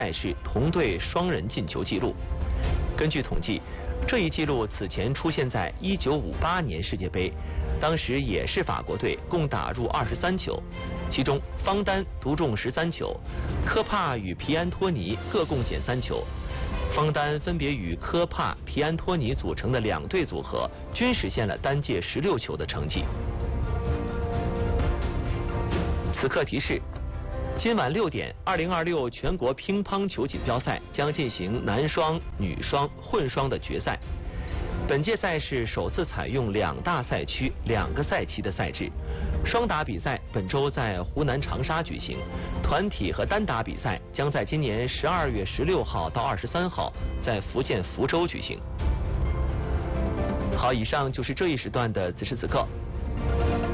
赛事同队双人进球纪录。根据统计，这一纪录此前出现在1958年世界杯，当时也是法国队共打入23球，其中方丹独中13球，科帕与皮安托尼各共捡3球。方丹分别与科帕、皮安托尼组成的2队组合，均实现了单届16球的成绩。此刻提示：今晚6点，2026全国乒乓球锦标赛将进行男双、女双、混双的决赛。本届赛事首次采用2大赛区、2个赛期的赛制。双打比赛本周在湖南长沙举行，团体和单打比赛将在今年12月16号到23号在福建福州举行。好，以上就是这一时段的此时此刻。